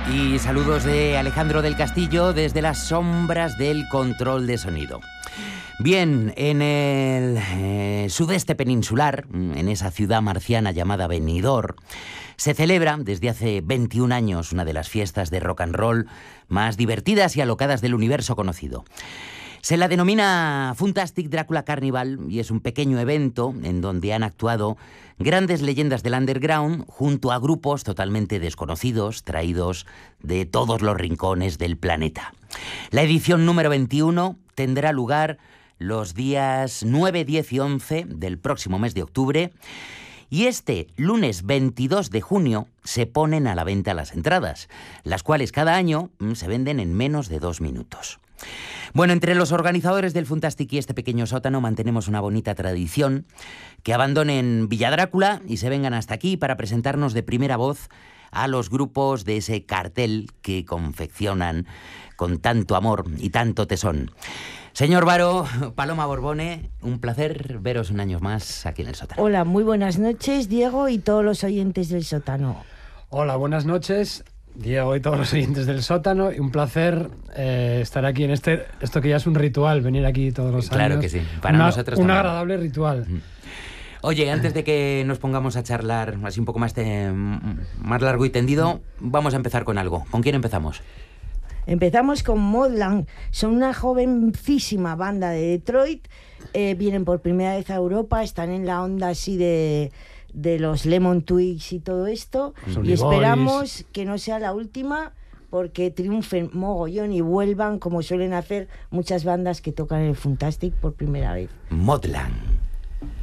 Y saludos de Alejandro del Castillo desde las sombras del control de sonido. Bien, en el sudeste peninsular, en esa ciudad marciana llamada Benidorm, se celebra desde hace 21 años una de las fiestas de rock and roll más divertidas y alocadas del universo conocido. Se la denomina Funtastic Dracula Carnival y es un pequeño evento en donde han actuado grandes leyendas del underground junto a grupos totalmente desconocidos traídos de todos los rincones del planeta. La edición número 21 tendrá lugar los días 9, 10 y 11 del próximo mes de octubre y este lunes 22 de junio se ponen a la venta las entradas, las cuales cada año se venden en menos de 2 minutos. Bueno, entre los organizadores del Funtastic y este pequeño sótano mantenemos una bonita tradición, que abandonen Villa Drácula y se vengan hasta aquí para presentarnos de primera voz a los grupos de ese cartel que confeccionan con tanto amor y tanto tesón. Señor Varo, Paloma Borbone, un placer veros un año más aquí en el sótano. Hola, muy buenas noches, Diego y todos los oyentes del sótano. Hola, buenas noches, Diego y todos los oyentes del sótano, y un placer estar aquí en esto que ya es un ritual, venir aquí todos los años. Claro que sí, para nosotros un también. agradable ritual. Oye, antes de que nos pongamos a charlar así un poco más largo y tendido, vamos a empezar con algo. ¿Con quién empezamos? Empezamos con Modland. Son una jovencísima banda de Detroit. Vienen por primera vez a Europa, están en la onda así de los Lemon Twigs y todo esto. Sonny Y esperamos Boys. que no sea la última, porque triunfen mogollón y vuelvan como suelen hacer muchas bandas que tocan el Funtastic por primera vez. Modland.